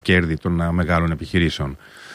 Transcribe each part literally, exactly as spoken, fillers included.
κέρδη των μεγάλων επιχειρήσεων.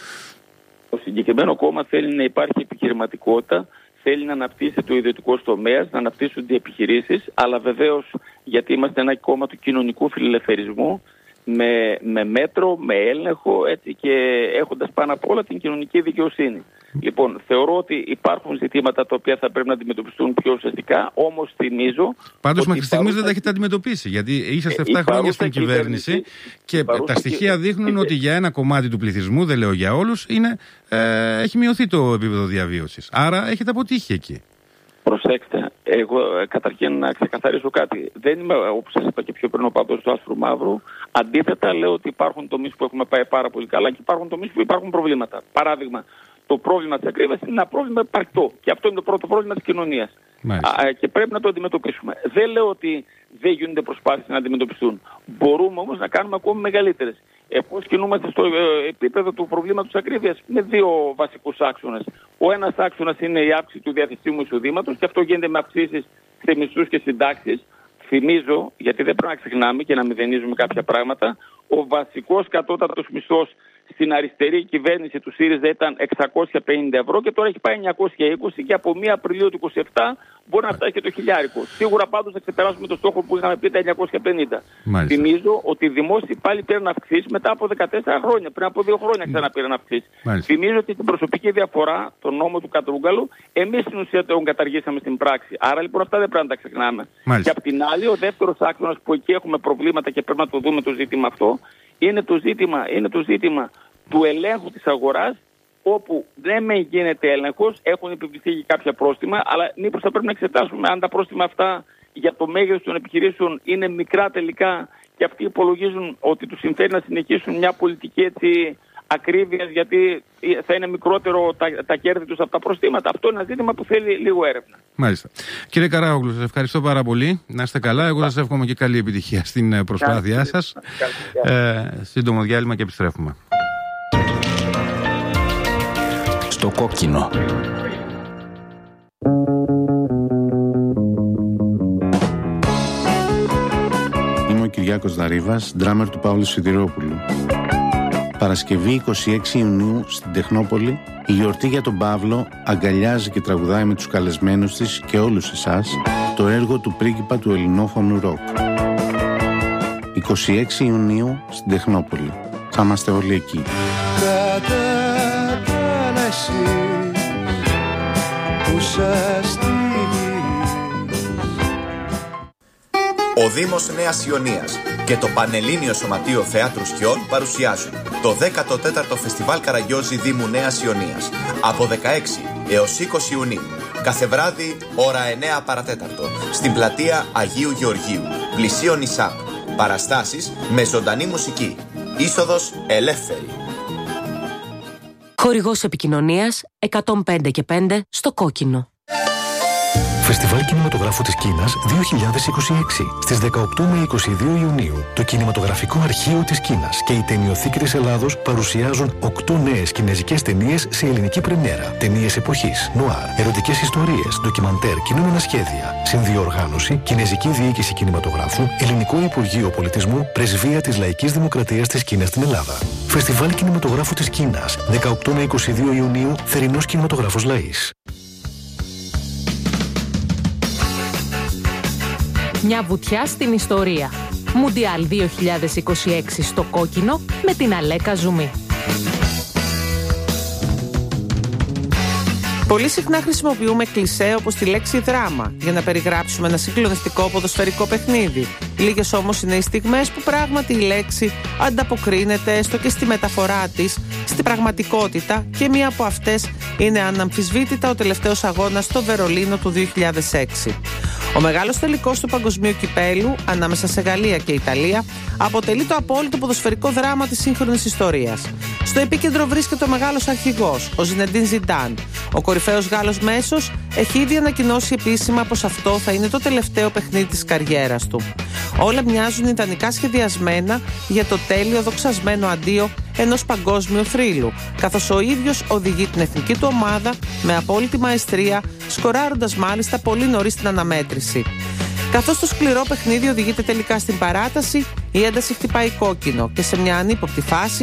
Το συγκεκριμένο κόμμα θέλει να υπάρχει επιχειρηματικότητα, θέλει να αναπτύσσει το ιδιωτικό τομέα, να αναπτύσσονται οι επιχειρήσεις, αλλά βεβαίως γιατί είμαστε ένα κόμμα του κοινωνικού φιλελευθερισμού, με, με μέτρο, με έλεγχο, έτσι, και έχοντας πάνω απ' όλα την κοινωνική δικαιοσύνη. Λοιπόν, θεωρώ ότι υπάρχουν ζητήματα τα οποία θα πρέπει να αντιμετωπιστούν πιο ουσιαστικά, όμως θυμίζω. Πάντως, μέχρι στιγμής δεν τα έχετε αντιμετωπίσει. Γιατί είσαστε επτά χρόνια στην κυβέρνηση και τα στοιχεία δείχνουν ότι για ένα κομμάτι του πληθυσμού, δεν λέω για όλους, είναι, ε, έχει μειωθεί το επίπεδο διαβίωσης. Άρα έχετε αποτύχει εκεί. Προσέξτε, εγώ καταρχήν να ξεκαθαρίσω κάτι. Δεν είμαι, όπως σας είπα και πιο πριν, ο παδός του άσπρου μαύρου. Αντίθετα, λέω ότι υπάρχουν τομείς που έχουμε πάει πάρα πολύ καλά και υπάρχουν τομείς που υπάρχουν προβλήματα. Παράδειγμα, το πρόβλημα της ακρίβειας είναι ένα πρόβλημα υπαρκτό. Και αυτό είναι το πρώτο πρόβλημα της κοινωνίας. Α, και πρέπει να το αντιμετωπίσουμε. Δεν λέω ότι δεν γίνονται προσπάθειες να αντιμετωπιστούν. Μπορούμε όμως να κάνουμε ακόμη μεγαλύτερες. Ε, πώς κινούμαστε στο ε, επίπεδο του προβλήματος της ακρίβειας με δύο βασικούς άξονες. Ο ένας άξονας είναι η αύξηση του διαθεσίμου εισοδήματος και αυτό γίνεται με αυξήσεις σε μισθούς και συντάξεις. Θυμίζω, γιατί δεν πρέπει να ξεχνάμε και να μηδενίζουμε κάποια πράγματα, ο βασικός κατώτατος μισθός στην αριστερή κυβέρνηση του ΣΥΡΙΖΑ ήταν εξακόσια πενήντα ευρώ και τώρα έχει πάει εννιακόσια είκοσι και από μία Απριλίου του είκοσι επτά μπορεί να φτάσει και το χιλιάρικο. Σίγουρα πάντως θα ξεπεράσουμε το στόχο που είχαμε πει τα εννιακόσια πενήντα. Μάλιστα. Θυμίζω ότι οι δημόσιοι πάλι πήραν αυξήσεις μετά από δεκατέσσερα χρόνια. Πριν από δύο χρόνια ξαναπήραν αυξήσεις. Θυμίζω ότι την προσωπική διαφορά, τον νόμο του Κατρούγκαλου, εμείς στην ουσία τον καταργήσαμε στην πράξη. Άρα λοιπόν αυτά δεν πρέπει να τα ξεχνάμε. Μάλιστα. Και απ' την άλλη, ο δεύτερος άξονας που εκεί έχουμε προβλήματα και πρέπει να το δούμε το ζήτημα αυτό, είναι το ζήτημα, είναι το ζήτημα του ελέγχου της αγοράς, όπου δεν με γίνεται έλεγχος, έχουν επιβληθεί και κάποια πρόστιμα, αλλά μήπως θα πρέπει να εξετάσουμε αν τα πρόστιμα αυτά για το μέγεθος των επιχειρήσεων είναι μικρά τελικά και αυτοί υπολογίζουν ότι τους συμφέρει να συνεχίσουν μια πολιτική έτσι ακρίβειας, γιατί θα είναι μικρότερο τα, τα κέρδη τους από τα προστήματα. Αυτό είναι ένα ζήτημα που θέλει λίγο έρευνα. Μάλιστα. Κύριε Καράογλου, σας ευχαριστώ πάρα πολύ. Να είστε καλά. Εγώ σας εύχομαι και καλή επιτυχία στην προσπάθειά σας. Ε, σύντομο διάλειμμα και επιστρέφουμε. Στο κόκκινο. Είμαι ο Κυριάκος Δαρίβας, ντράμερ του Παύλου Σιδηρόπουλου. Παρασκευή είκοσι έξι Ιουνίου στην Τεχνόπολη, η γιορτή για τον Παύλο αγκαλιάζει και τραγουδάει με τους καλεσμένους της και όλους εσάς το έργο του πρίγκιπα του ελληνόφωνου ροκ. είκοσι έξι Ιουνίου στην Τεχνόπολη. Θα είμαστε όλοι εκεί. Ο Δήμος Νέας Ιωνίας και το Πανελλήνιο Σωματείο Θεάτρου Σκιών παρουσιάζουν το δέκατο τέταρτο Φεστιβάλ Καραγιόζη Δήμου Νέας Ιωνίας από δεκαέξι έως είκοσι Ιουνίου. Κάθε βράδυ, ώρα εννέα παρατέταρτο, στην πλατεία Αγίου Γεωργίου, πλησίον ΙΣΑΠ. Παραστάσεις με ζωντανή μουσική. Είσοδος ελεύθερη. Χορηγός επικοινωνίας εκατόν πέντε και πέντε στο κόκκινο. Φεστιβάλ Κινηματογράφου της Κίνας δύο χιλιάδες είκοσι έξι. Στις δεκαοκτώ με είκοσι δύο Ιουνίου, το Κινηματογραφικό Αρχείο της Κίνας και η Ταινιοθήκη της Ελλάδος παρουσιάζουν οκτώ νέες κινεζικές ταινίες σε ελληνική πρεμιέρα. Ταινίες εποχής, νουάρ, ερωτικές ιστορίες, ντοκιμαντέρ, κινούμενα σχέδια. Συνδιοργάνωση, Κινεζική Διοίκηση Κινηματογράφου, Ελληνικό Υπουργείο Πολιτισμού, Πρεσβεία της Λαϊκής Δημοκρατίας της Κίνας στην Ελλάδα. Φεστιβάλ Κινηματογράφου της Κίνας, δεκαοκτώ με είκοσι δύο Ιουνίου, Θερινός Κινηματογράφος Λαΐς. Μια βουτιά στην ιστορία. Μουντιάλ δύο χιλιάδες είκοσι έξι στο κόκκινο με την Αλέκα Ζουμί. Πολύ συχνά χρησιμοποιούμε κλισέ όπως τη λέξη δράμα για να περιγράψουμε ένα συγκλονιστικό ποδοσφαιρικό παιχνίδι. Λίγες όμως είναι οι στιγμές που πράγματι η λέξη ανταποκρίνεται έστω και στη μεταφορά της, στην πραγματικότητα, και μία από αυτές είναι αναμφισβήτητα ο τελευταίος αγώνας στο Βερολίνο του δύο χιλιάδες έξι. Ο μεγάλος τελικός του παγκοσμίου κυπέλου ανάμεσα σε Γαλλία και Ιταλία αποτελεί το απόλυτο ποδοσφαιρικό δράμα της σύγχρονης ιστορίας. Στο επίκεντρο βρίσκεται ο μεγάλος αρχηγός, ο Ζινεντίν Ζιντάν. Ο κορυφαίος Γάλλος μέσος έχει ήδη ανακοινώσει επίσημα πως αυτό θα είναι το τελευταίο παιχνίδι της καριέρας του. Όλα μοιάζουν ιδανικά σχεδιασμένα για το τέλειο δοξασμένο αντίο ενός παγκόσμιου θρύλου, καθώς ο ίδιος οδηγεί την εθνική του ομάδα με απόλυτη μαεστρία, σκοράροντας μάλιστα πολύ νωρίς την αναμέτρηση. Καθώς το σκληρό παιχνίδι οδηγείται τελικά στην παράταση, η ένταση χτυπάει κόκκινο και σε μια ανύποπτη φάση